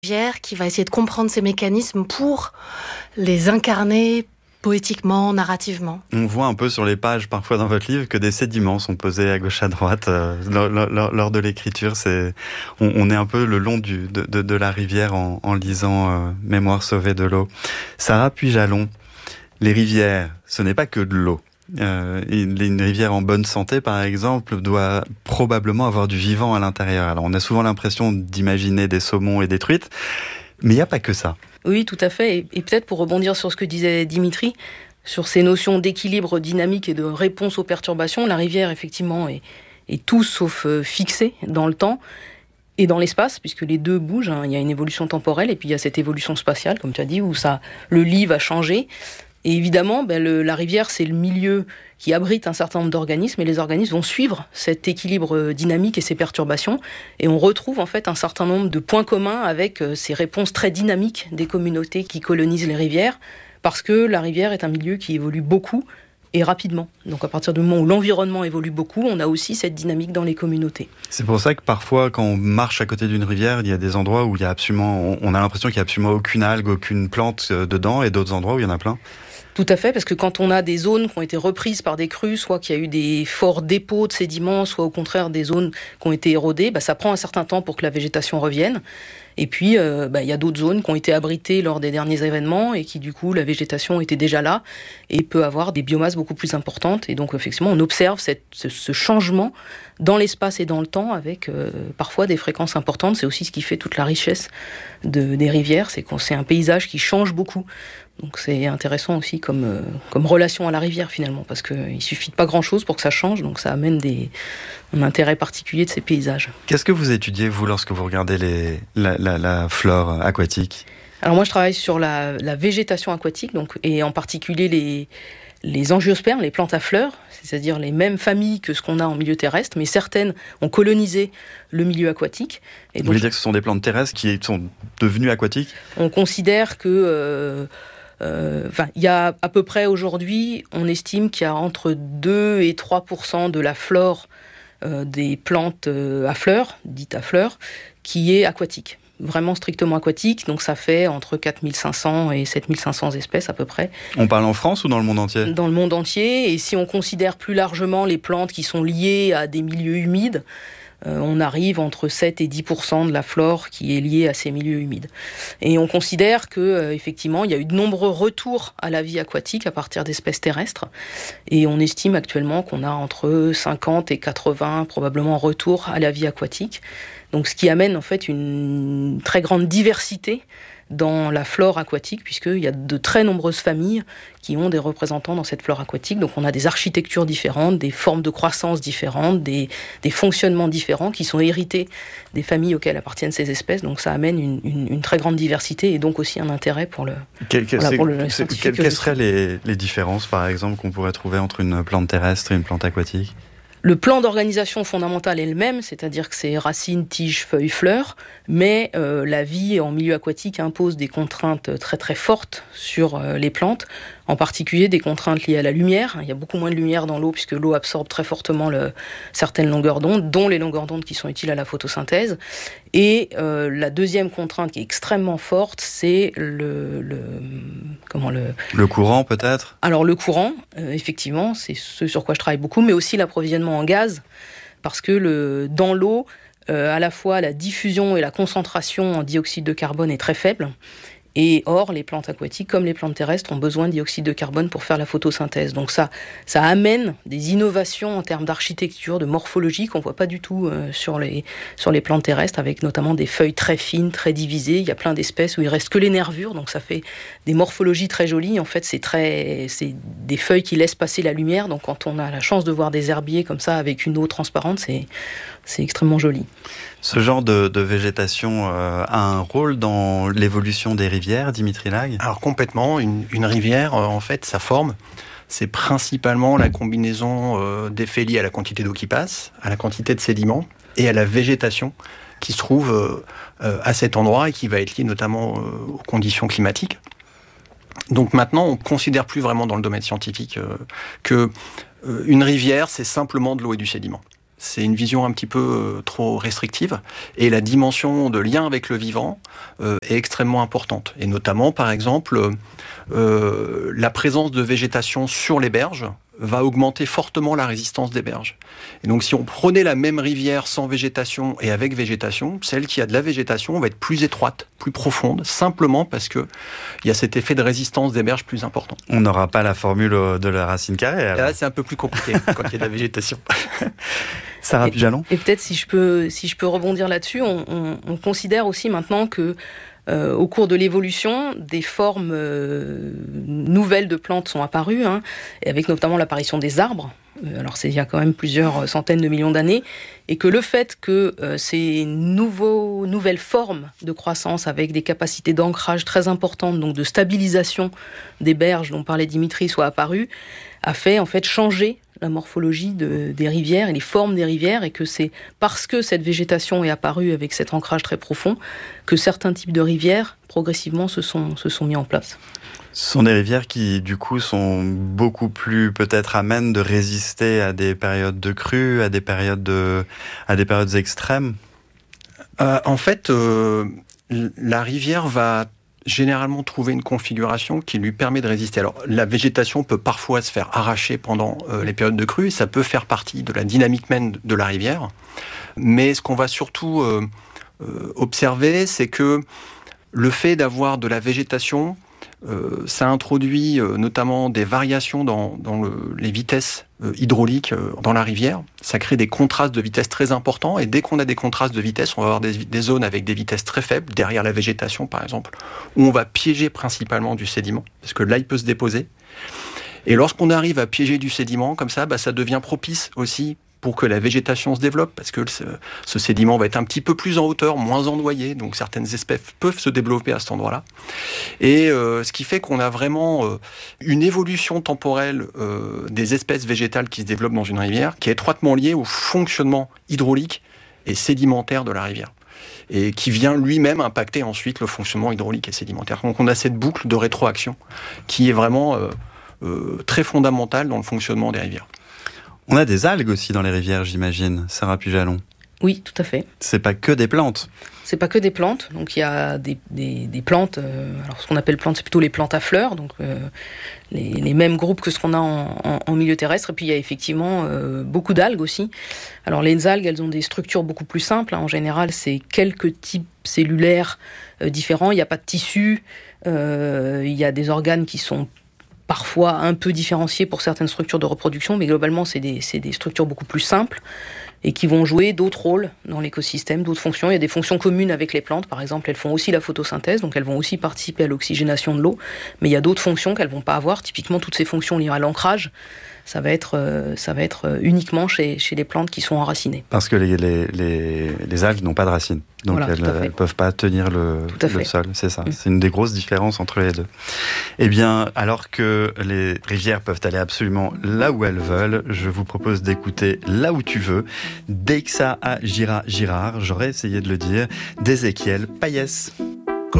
Qui va essayer de comprendre ces mécanismes pour les incarner poétiquement, narrativement. On voit un peu sur les pages, parfois dans votre livre, que des sédiments sont posés à gauche à droite lors de l'écriture. On est un peu le long de la rivière en lisant Mémoire sauvée de l'eau. Sarah Puy-Jalon, les rivières, ce n'est pas que de l'eau. Une rivière en bonne santé, par exemple, doit probablement avoir du vivant à l'intérieur. Alors, on a souvent l'impression d'imaginer des saumons et des truites, mais il n'y a pas que ça. Oui, tout à fait. Et peut-être pour rebondir sur ce que disait Dimitri, sur ces notions d'équilibre dynamique et de réponse aux perturbations, la rivière, effectivement, est tout sauf fixée dans le temps et dans l'espace, puisque les deux bougent. Il y a une évolution temporelle et puis il y a cette évolution spatiale, comme tu as dit, où le lit va changer. Et évidemment, la rivière, c'est le milieu qui abrite un certain nombre d'organismes, et les organismes vont suivre cet équilibre dynamique et ces perturbations. Et on retrouve en fait un certain nombre de points communs avec ces réponses très dynamiques des communautés qui colonisent les rivières, parce que la rivière est un milieu qui évolue beaucoup et rapidement. Donc à partir du moment où l'environnement évolue beaucoup, on a aussi cette dynamique dans les communautés. C'est pour ça que parfois, quand on marche à côté d'une rivière, il y a des endroits où on a l'impression qu'il n'y a absolument aucune algue, aucune plante dedans, et d'autres endroits où il y en a plein. Tout à fait, parce que quand on a des zones qui ont été reprises par des crues, soit qu'il y a eu des forts dépôts de sédiments, soit au contraire des zones qui ont été érodées, ça prend un certain temps pour que la végétation revienne. Et puis, il y a d'autres zones qui ont été abritées lors des derniers événements et qui, du coup, la végétation était déjà là et peut avoir des biomasses beaucoup plus importantes. Et donc, effectivement, on observe ce changement dans l'espace et dans le temps avec parfois des fréquences importantes. C'est aussi ce qui fait toute la richesse des rivières, c'est un paysage qui change beaucoup. Donc c'est intéressant aussi comme relation à la rivière finalement, parce qu'il suffit de pas grand-chose pour que ça change, donc ça amène un intérêt particulier de ces paysages. Qu'est-ce que vous étudiez, vous, lorsque vous regardez la flore aquatique ? Alors moi je travaille sur la végétation aquatique, et en particulier les angiospermes, les plantes à fleurs, c'est-à-dire les mêmes familles que ce qu'on a en milieu terrestre, mais certaines ont colonisé le milieu aquatique. Et vous voulez dire que ce sont des plantes terrestres qui sont devenues aquatiques ? On considère que... il y a à peu près aujourd'hui, on estime qu'il y a entre 2 et 3% de la flore des plantes à fleurs, dites à fleurs, qui est aquatique. Vraiment strictement aquatique, donc ça fait entre 4500 et 7500 espèces à peu près. On parle en France ou dans le monde entier ? Dans le monde entier, et si on considère plus largement les plantes qui sont liées à des milieux humides, on arrive entre 7 et 10% de la flore qui est liée à ces milieux humides. Et on considère que effectivement, il y a eu de nombreux retours à la vie aquatique à partir d'espèces terrestres. Et on estime actuellement qu'on a entre 50 et 80 probablement retours à la vie aquatique. Donc ce qui amène en fait une très grande diversité dans la flore aquatique, puisqu'il y a de très nombreuses familles qui ont des représentants dans cette flore aquatique. Donc on a des architectures différentes, des formes de croissance différentes, des fonctionnements différents qui sont hérités des familles auxquelles appartiennent ces espèces. Donc ça amène une très grande diversité et donc aussi un intérêt pour le scientifique. Quelles seraient les différences, par exemple, qu'on pourrait trouver entre une plante terrestre et une plante aquatique ? Le plan d'organisation fondamental est le même, c'est-à-dire que c'est racines, tiges, feuilles, fleurs, mais la vie en milieu aquatique impose des contraintes très très fortes sur les plantes, en particulier des contraintes liées à la lumière. Il y a beaucoup moins de lumière dans l'eau puisque l'eau absorbe très fortement certaines longueurs d'onde, dont les longueurs d'onde qui sont utiles à la photosynthèse. Et la deuxième contrainte qui est extrêmement forte, c'est le courant peut-être ? Alors le courant, effectivement, c'est ce sur quoi je travaille beaucoup, mais aussi l'approvisionnement en gaz, parce que dans l'eau, à la fois la diffusion et la concentration en dioxyde de carbone est très faible. Et or, les plantes aquatiques, comme les plantes terrestres, ont besoin de dioxyde de carbone pour faire la photosynthèse. Donc ça amène des innovations en termes d'architecture, de morphologie qu'on voit pas du tout sur les plantes terrestres, avec notamment des feuilles très fines, très divisées. Il y a plein d'espèces où il reste que les nervures, donc ça fait des morphologies très jolies. En fait, c'est des feuilles qui laissent passer la lumière. Donc quand on a la chance de voir des herbiers comme ça avec une eau transparente, c'est extrêmement joli. Ce genre de végétation a un rôle dans l'évolution des rivières, Dimitri Lag ? Alors complètement, une rivière, en fait, sa forme, c'est principalement la combinaison d'effets liés à la quantité d'eau qui passe, à la quantité de sédiments et à la végétation qui se trouve à cet endroit et qui va être liée notamment aux conditions climatiques. Donc maintenant, on ne considère plus vraiment dans le domaine scientifique que une rivière, c'est simplement de l'eau et du sédiment. c'est une vision un petit peu trop restrictive. Et la dimension de lien avec le vivant est extrêmement importante. Et notamment, par exemple, la présence de végétation sur les berges va augmenter fortement la résistance des berges. Et donc si on prenait la même rivière sans végétation et avec végétation, celle qui a de la végétation va être plus étroite, plus profonde, simplement parce qu'il y a cet effet de résistance des berges plus important. On n'aura pas la formule de la racine carrée. Alors. Là, c'est un peu plus compliqué quand il y a de la végétation. Sarah Pujalon. Et peut-être si je peux rebondir là-dessus, on considère aussi maintenant que au cours de l'évolution, des formes nouvelles de plantes sont apparues, et avec notamment l'apparition des arbres. Alors c'est il y a quand même plusieurs centaines de millions d'années, et que le fait que ces nouvelles formes de croissance avec des capacités d'ancrage très importantes, donc de stabilisation des berges dont parlait Dimitri, soient apparues, a fait en fait changer la morphologie des rivières et les formes des rivières, et que c'est parce que cette végétation est apparue avec cet ancrage très profond que certains types de rivières progressivement se sont mis en place. Ce sont des rivières qui, du coup, sont beaucoup plus peut-être amènes de résister à des périodes de crue, à des périodes extrêmes. En fait, la rivière va généralement trouver une configuration qui lui permet de résister. Alors, la végétation peut parfois se faire arracher pendant les périodes de crue, et ça peut faire partie de la dynamique même de la rivière. Mais ce qu'on va surtout observer, c'est que le fait d'avoir de la végétation, ça introduit notamment des variations dans les vitesses hydrauliques dans la rivière. Ça crée des contrastes de vitesse très importants, et dès qu'on a des contrastes de vitesse, on va avoir des zones avec des vitesses très faibles, derrière la végétation par exemple, où on va piéger principalement du sédiment, parce que là il peut se déposer. Et lorsqu'on arrive à piéger du sédiment comme ça, ça devient propice aussi pour que la végétation se développe, parce que ce sédiment va être un petit peu plus en hauteur, moins ennoyé, donc certaines espèces peuvent se développer à cet endroit-là. Et ce qui fait qu'on a vraiment une évolution temporelle des espèces végétales qui se développent dans une rivière, qui est étroitement liée au fonctionnement hydraulique et sédimentaire de la rivière, et qui vient lui-même impacter ensuite le fonctionnement hydraulique et sédimentaire. Donc on a cette boucle de rétroaction qui est vraiment très fondamentale dans le fonctionnement des rivières. On a des algues aussi dans les rivières, j'imagine, Sarah Pujalon. Oui, tout à fait. C'est pas que des plantes. C'est pas que des plantes. Donc il y a des plantes. Alors ce qu'on appelle plantes, c'est plutôt les plantes à fleurs. Donc les mêmes groupes que ce qu'on a en milieu terrestre. Et puis il y a effectivement beaucoup d'algues aussi. Alors les algues, elles ont des structures beaucoup plus simples. En général, c'est quelques types cellulaires différents. Il n'y a pas de tissu. Il y a des organes qui sont parfois un peu différenciés pour certaines structures de reproduction, mais globalement, c'est des structures beaucoup plus simples et qui vont jouer d'autres rôles dans l'écosystème, d'autres fonctions. Il y a des fonctions communes avec les plantes, par exemple, elles font aussi la photosynthèse, donc elles vont aussi participer à l'oxygénation de l'eau, mais il y a d'autres fonctions qu'elles vont pas avoir. Typiquement, toutes ces fonctions liées à l'ancrage, ça va être uniquement chez les plantes qui sont enracinées. Parce que les algues n'ont pas de racines, donc voilà, elles ne peuvent pas tenir le sol, c'est ça. C'est une des grosses différences entre les deux. Eh bien, alors que les rivières peuvent aller absolument là où elles veulent, je vous propose d'écouter Là où tu veux, d'Eixa à Girard, j'aurais essayé de le dire, d'Ézéchiel Payès.